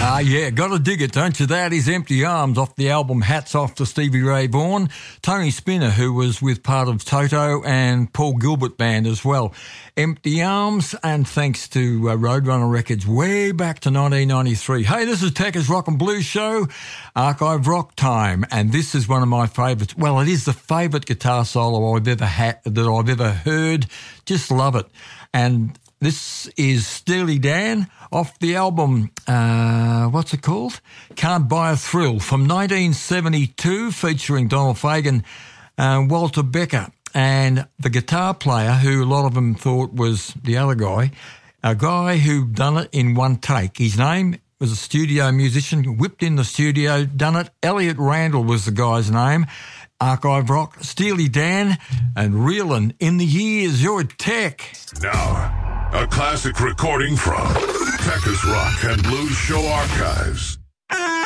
Yeah, gotta dig it, don't you? That is Empty Arms off the album Hats Off to Stevie Ray Vaughan. Tony Spinner, who was with part of Toto and Paul Gilbert Band as well. Empty Arms, and thanks to Roadrunner Records way back to 1993. Hey, this is Tekka's Rock and Blues Show, Archive Rock Time, and this is one of my favourites. Well, it is the favourite guitar solo I've ever heard. Just love it. And this is Steely Dan off the album, what's it called? Can't Buy a Thrill, from 1972, featuring Donald Fagen, Walter Becker, and the guitar player, who a lot of them thought was the other guy, a guy who done it in one take. His name was a studio musician, whipped in the studio, done it. Elliot Randall was the guy's name. Archive Rock, Steely Dan, and Reelin' in the Years. You're Tech. Now, a classic recording from Tekka's Rock and Blues Show Archives.